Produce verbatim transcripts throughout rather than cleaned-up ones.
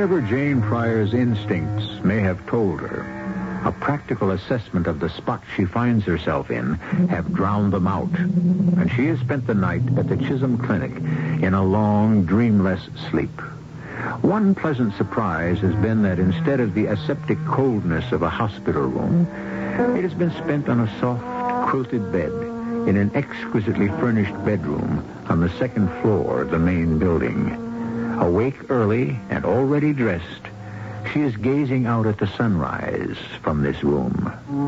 Whatever Jane Pryor's instincts may have told her, a practical assessment of the spot she finds herself in have drowned them out. And she has spent the night at the Chisholm Clinic in a long, dreamless sleep. One pleasant surprise has been that instead of the aseptic coldness of a hospital room, it has been spent on a soft, quilted bed in an exquisitely furnished bedroom on the second floor of the main building. Awake early and already dressed, she is gazing out at the sunrise from this room.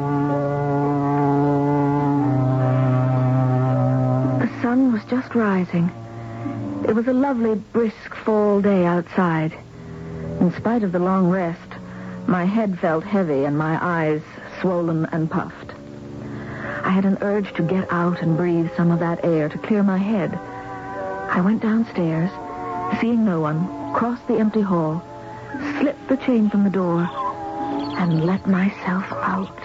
The sun was just rising. It was a lovely, brisk fall day outside. In spite of the long rest, my head felt heavy and my eyes swollen and puffed. I had an urge to get out and breathe some of that air to clear my head. I went downstairs, seeing no one, crossed the empty hall, slipped the chain from the door, and let myself out.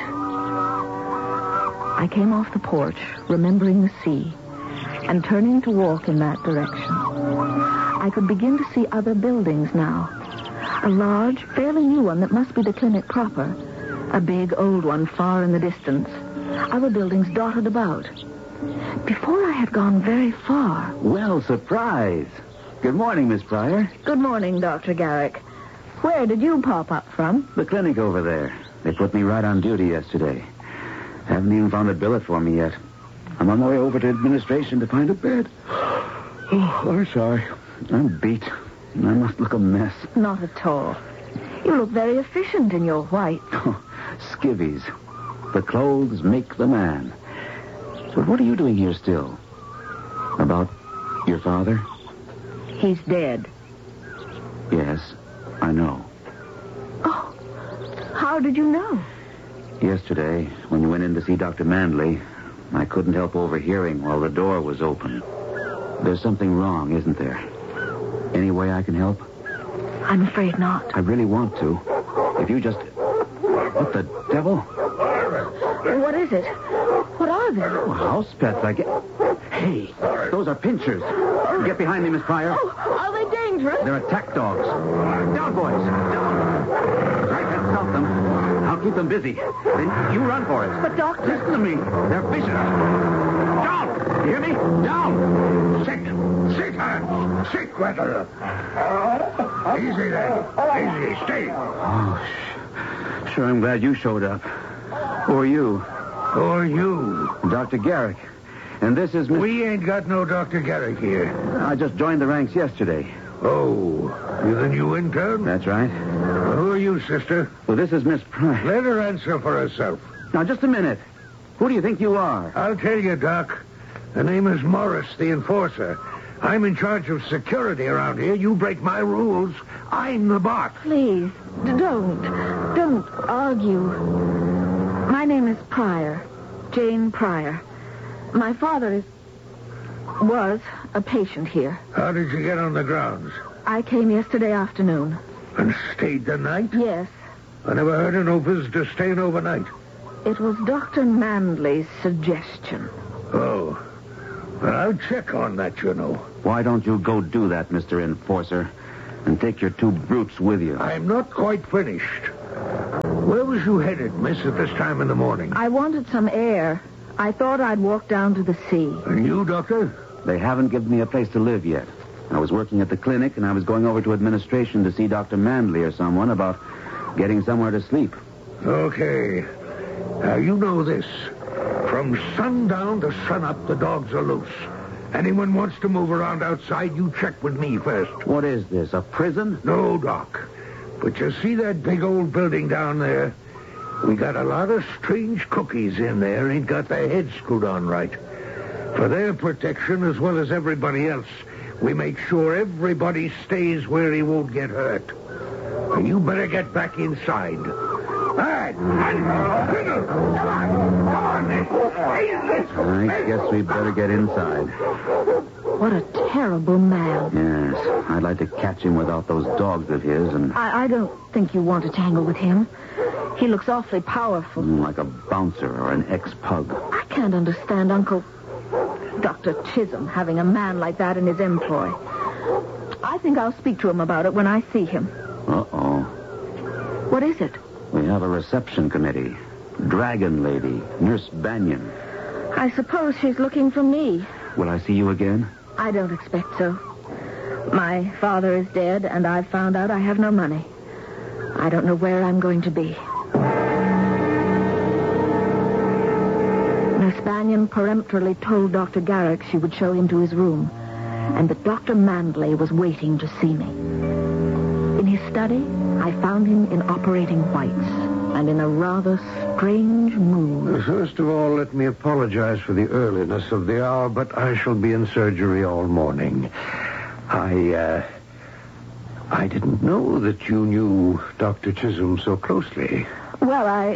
I came off the porch, remembering the sea, and turning to walk in that direction. I could begin to see other buildings now. A large, fairly new one that must be the clinic proper. A big, old one far in the distance. Other buildings dotted about. Before I had gone very far... Well, surprise. Good morning, Miss Pryor. Good morning, Doctor Garrick. Where did you pop up from? The clinic over there. They put me right on duty yesterday. Haven't even found a billet for me yet. I'm on my way over to administration to find a bed. Oh, I'm sorry. I'm beat. I must look a mess. Not at all. You look very efficient in your white. Oh, skivvies. The clothes make the man. But what are you doing here still? About your father? He's dead. Yes, I know. Oh, how did you know? Yesterday, when you went in to see Doctor Manley, I couldn't help overhearing while the door was open. There's something wrong, isn't there? Any way I can help? I'm afraid not. I really want to. If you just... What the devil? What is it? What are they? Oh, house pets, I guess. Hey, those are pinchers. Get behind me, Miss Pryor. Oh, are they dangerous? They're attack dogs. Down, boys. Down. I can't stop them. I'll keep them busy. Then you run for it. But, Doctor... Listen to me. They're vicious. Down! You hear me? Down! Sit. Sit, Hans. Sit, Gretel. Easy, then. Easy. Stay. Oh, sh- sure I'm glad you showed up. Who are you? Who are you? Doctor Garrick. And this is Miss... We ain't got no Doctor Garrick here. I just joined the ranks yesterday. Oh, you're the new intern? That's right. Who are you, sister? Well, this is Miss Pryor. Let her answer for herself. Now, just a minute. Who do you think you are? I'll tell you, Doc. The name is Morris, the enforcer. I'm in charge of security around here. You break my rules, I'm the boss. Please, don't. Don't argue. My name is Pryor. Jane Pryor. My father is... was a patient here. How did you get on the grounds? I came yesterday afternoon. And stayed the night? Yes. I never heard of no visitor staying overnight. It was Doctor Manley's suggestion. Oh. Well, I'll check on that, you know. Why don't you go do that, Mister Enforcer, and take your two brutes with you? I'm not quite finished. Where was you headed, miss, at this time in the morning? I wanted some air. I thought I'd walk down to the sea. And you, Doctor? They haven't given me a place to live yet. I was working at the clinic, and I was going over to administration to see Doctor Manley or someone about getting somewhere to sleep. Okay. Now, you know this. From sundown to sunup, the dogs are loose. Anyone wants to move around outside, you check with me first. What is this, a prison? No, Doc. But you see that big old building down there? We got a lot of strange cookies in there, ain't got their heads screwed on right. For their protection, as well as everybody else, we make sure everybody stays where he won't get hurt. And you better get back inside. All right. Come on. Come on, miss. I guess we better get inside. What a terrible man. Yes, I'd like to catch him without those dogs of his and... I, I don't think you want to tangle with him. He looks awfully powerful. Like a bouncer or an ex-pug. I can't understand Uncle Doctor Chisholm having a man like that in his employ. I think I'll speak to him about it when I see him. Uh-oh. What is it? We have a reception committee. Dragon Lady, Nurse Banyan. I suppose she's looking for me. Will I see you again? I don't expect so. My father is dead, and I've found out I have no money. I don't know where I'm going to be. Nurse Banyan peremptorily told Doctor Garrick she would show him to his room, and that Doctor Mandley was waiting to see me. In his study, I found him in operating whites, and in a rather strange mood. First of all, let me apologize for the earliness of the hour, but I shall be in surgery all morning. I, uh... I didn't know that you knew Doctor Chisholm so closely. Well, I...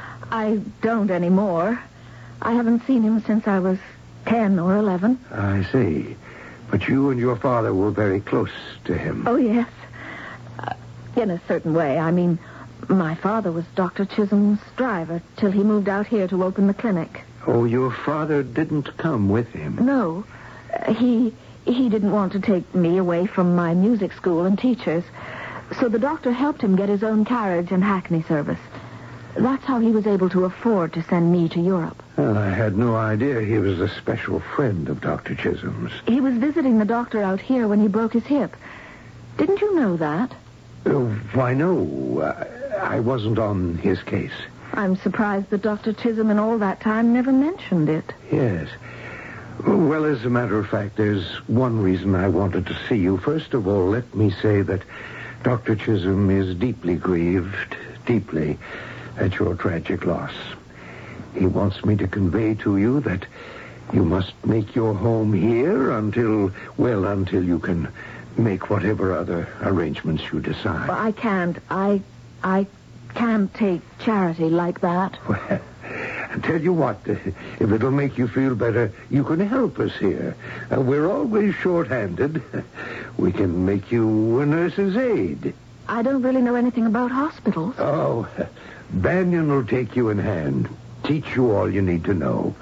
I don't anymore. I haven't seen him since I was ten or eleven. I see. But you and your father were very close to him. Oh, yes. Uh, in a certain way. I mean, my father was Doctor Chisholm's driver till he moved out here to open the clinic. Oh, your father didn't come with him? No. Uh, he... He didn't want to take me away from my music school and teachers, so the doctor helped him get his own carriage and hackney service. That's how he was able to afford to send me to Europe. Well, I had no idea he was a special friend of Doctor Chisholm's. He was visiting the doctor out here when he broke his hip. Didn't you know that? Uh, why, no. I, I wasn't on his case. I'm surprised that Doctor Chisholm in all that time never mentioned it. Yes. Well, as a matter of fact, there's one reason I wanted to see you. First of all, let me say that Doctor Chisholm is deeply grieved, deeply, at your tragic loss. He wants me to convey to you that you must make your home here until, well, until you can make whatever other arrangements you decide. Well, I can't. I, I can't take charity like that. Well, I tell you what, if it'll make you feel better, you can help us here. Uh, we're always short-handed. We can make you a nurse's aide. I don't really know anything about hospitals. Oh, Banyan will take you in hand, teach you all you need to know.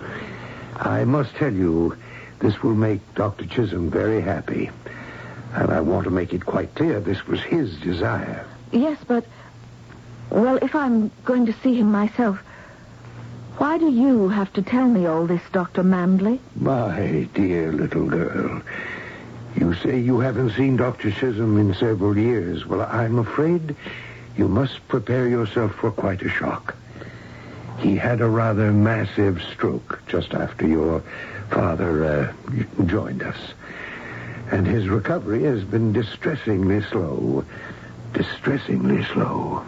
I must tell you, this will make Doctor Chisholm very happy. And I want to make it quite clear this was his desire. Yes, but, well, if I'm going to see him myself, why do you have to tell me all this, Doctor Mandley? My dear little girl, you say you haven't seen Doctor Chisholm in several years. Well, I'm afraid you must prepare yourself for quite a shock. He had a rather massive stroke just after your father uh, joined us. And his recovery has been distressingly slow. Distressingly slow.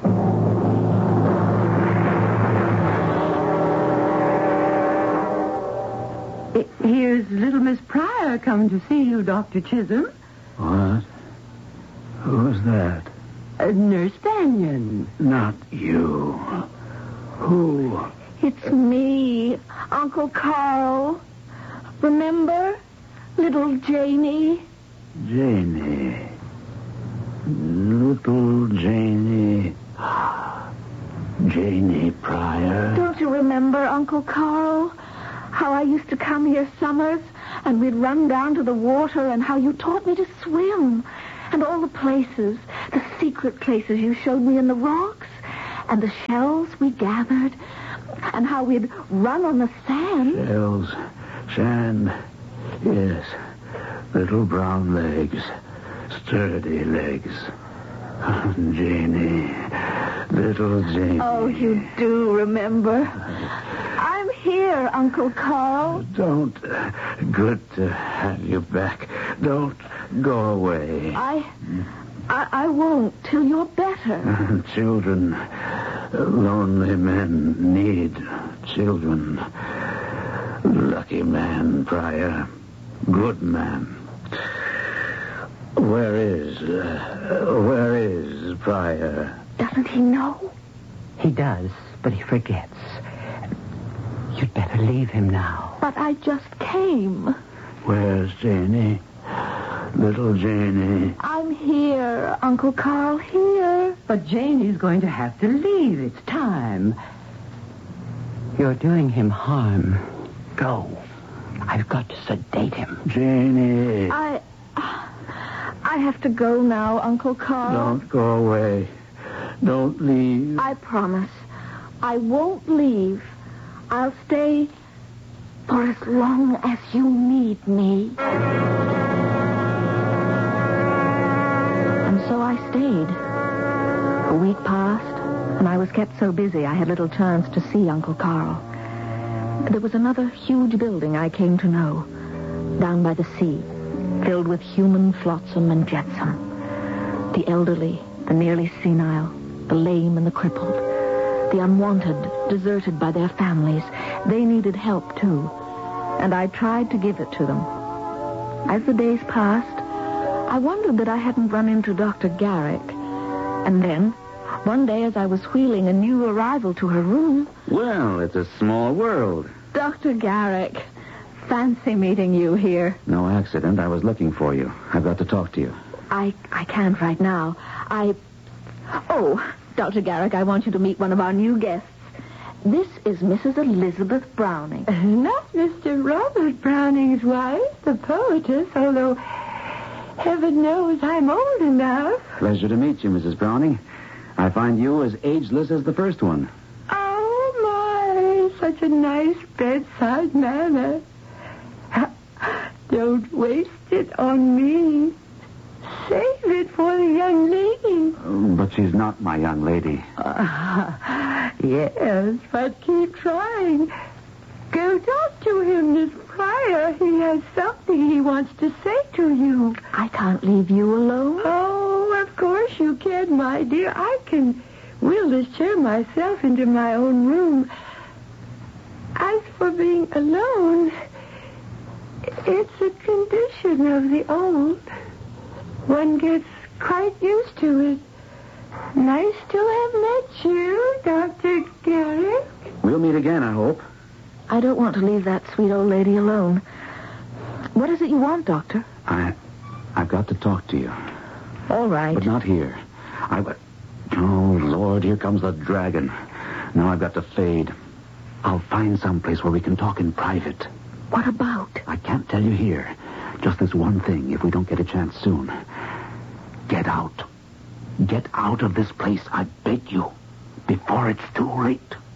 Here's little Miss Pryor come to see you, Doctor Chisholm. What? Who's that? Uh, Nurse Banyan. Not you. Who? It's me, Uncle Carl. Remember? Little Janie. Janie. Little Janie. Janie Pryor. Don't you remember, Uncle Carl? How I used to come here summers, and we'd run down to the water, and how you taught me to swim. And all the places, the secret places you showed me in the rocks, and the shells we gathered, and how we'd run on the sand. Shells, sand, yes. Little brown legs, sturdy legs. Janie, little Janie. Oh, you do remember. I'm here, Uncle Carl. Don't. Good to have you back. Don't go away. I... I, I won't till you're better. Children, lonely men need children. Lucky man, Pryor. Good man. Where is, uh, where is Pryor? Doesn't he know? He does, but he forgets. You'd better leave him now. But I just came. Where's Janie? Little Janie. I'm here, Uncle Carl, here. But Janie's going to have to leave. It's time. You're doing him harm. Go. I've got to sedate him. Janie. I... I have to go now, Uncle Carl. Don't go away. Don't leave. I promise. I won't leave. I'll stay for as long as you need me. And so I stayed. A week passed, and I was kept so busy I had little chance to see Uncle Carl. There was another huge building I came to know, down by the sea, filled with human flotsam and jetsam. The elderly, the nearly senile, the lame and the crippled, the unwanted, deserted by their families. They needed help, too, and I tried to give it to them. As the days passed, I wondered that I hadn't run into Doctor Garrick. And then, one day as I was wheeling a new arrival to her room... Well, it's a small world. Doctor Garrick, fancy meeting you here. No accident. I was looking for you. I've got to talk to you. I, I can't right now. I... Oh, Doctor Garrick, I want you to meet one of our new guests. This is Missus Elizabeth Browning. Not Mister Robert Browning's wife, the poetess, although heaven knows I'm old enough. Pleasure to meet you, Missus Browning. I find you as ageless as the first one. Oh, my, such a nice bedside manner. Don't waste it on me. Save it for the young lady. Oh, but she's not my young lady. Uh, yes, but keep trying. Go talk to him, Miss Pryor. He has something he wants to say to you. I can't leave you alone. Oh, of course you can, my dear. I can wheel this chair myself into my own room. As for being alone, it's a condition of the old. One gets quite used to it. Nice to have met you, Doctor Garrick. We'll meet again, I hope. I don't want to leave that sweet old lady alone. What is it you want, Doctor? I... I've got to talk to you. All right. But not here. I... Oh, Lord, here comes the dragon. Now I've got to fade. I'll find someplace where we can talk in private. What about? I can't tell you here. Just this one thing, if we don't get a chance soon. Get out. Get out of this place, I beg you, before it's too late.